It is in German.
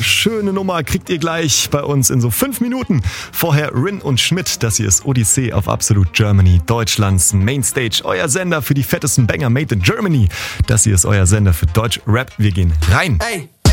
schöne Nummer kriegt ihr gleich bei uns in so 5 Minuten. Vorher Rin und Schmidt, das hier ist Odyssee auf Absolute Germany, Deutschlands Mainstage, euer Sender für die fettesten Banger made in Germany. Das hier ist euer Sender für Deutsch Rap. Wir gehen rein. Ey.